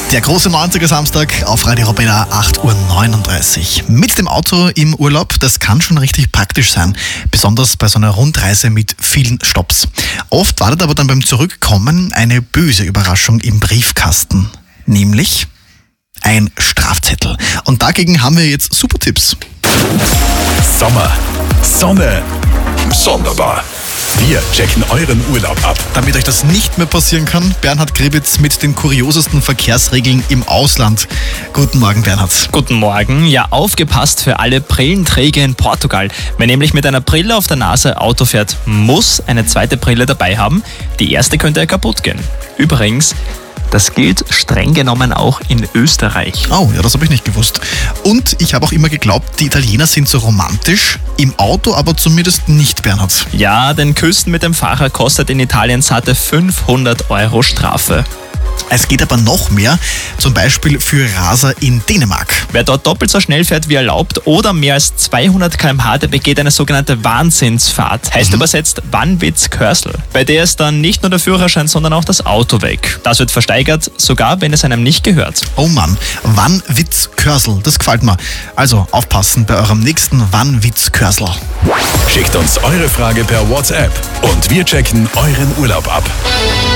Der große 90er Samstag auf Radio Arabella, 8:39 Uhr. Mit dem Auto im Urlaub, das kann schon richtig praktisch sein. Besonders bei so einer Rundreise mit vielen Stopps. Oft wartet aber dann beim Zurückkommen eine böse Überraschung im Briefkasten. Nämlich ein Strafzettel. Und dagegen haben wir jetzt super Tipps. Sommer, Sonne, sonderbar. Wir checken euren Urlaub ab. Damit euch das nicht mehr passieren kann, Bernhard Gribitz mit den kuriosesten Verkehrsregeln im Ausland. Guten Morgen, Bernhard. Guten Morgen. Ja, aufgepasst für alle Brillenträger in Portugal. Wer nämlich mit einer Brille auf der Nase Auto fährt, muss eine zweite Brille dabei haben. Die erste könnte ja kaputt gehen. Übrigens, das gilt streng genommen auch in Österreich. Oh, ja, das habe ich nicht gewusst. Und ich habe auch immer geglaubt, die Italiener sind so romantisch, im Auto aber zumindest nicht, Bernhard. Ja, den Küsten mit dem Fahrer kostet in Italien satte 500 € Strafe. Es geht aber noch mehr, zum Beispiel für Raser in Dänemark. Wer dort doppelt so schnell fährt wie erlaubt oder mehr als 200 km/h, der begeht eine sogenannte Wahnsinnsfahrt. Heißt übersetzt Vanvidskörsel. Bei der ist dann nicht nur der Führerschein, sondern auch das Auto weg. Das wird versteigert, sogar wenn es einem nicht gehört. Oh Mann, Vanvidskörsel, das gefällt mir. Also aufpassen bei eurem nächsten Vanvidskörsel. Schickt uns eure Frage per WhatsApp und wir checken euren Urlaub ab.